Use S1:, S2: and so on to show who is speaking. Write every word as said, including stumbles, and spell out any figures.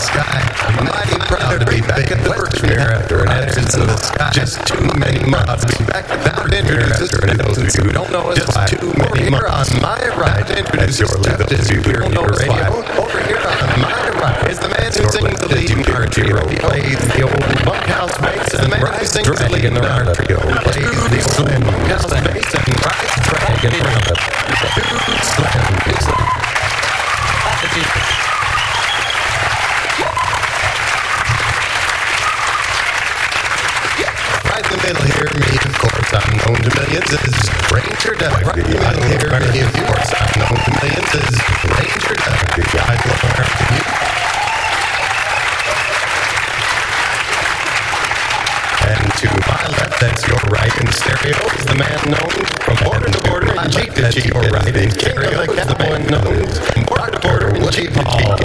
S1: sky. I'm mighty proud to be back at the Birchmere after an absence of the sky. Just too many months to be back at the Birchmere after an absence who don't know us. Just too many months. On my right, introduce your left as you hear on your radio. Over here on my right is the man who sings the lead country roll. Plays the old bunkhouse bass. The man who sings the lead country roll. Plays the old bunkhouse bass and right drag in front of it. Slam. Right in the middle here, me, of course, I'm known to millions as Ranger Doug. Right in the middle here, me, of course, I'm known to millions as Ranger Doug. I'd love to hear from you. And to my left, that's your right in stereo, is the man known from border to border in Jeep. That's your right in stereo, is the man known from border to border in Jeep.